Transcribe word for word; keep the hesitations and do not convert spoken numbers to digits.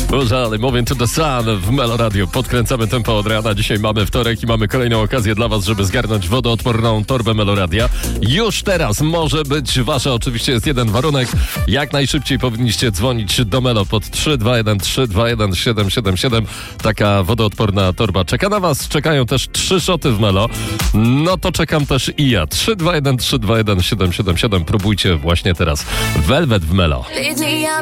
Użalej, Moving to the Sun w Melo Radio. Podkręcamy tempo od rana. Dzisiaj mamy wtorek i mamy kolejną okazję dla was, żeby zgarnąć wodoodporną torbę Melo Radia. Już teraz może być wasza. Oczywiście jest jeden warunek. Jak najszybciej powinniście dzwonić do Melo pod trzy dwa jeden trzy dwa jeden siedem siedem siedem. Taka wodoodporna torba czeka na was. Czekają też trzy szoty w Melo. No to czekam też i ja. trzy dwa jeden trzy dwa jeden siedem siedem siedem. Próbujcie właśnie teraz. Velvet w Melo.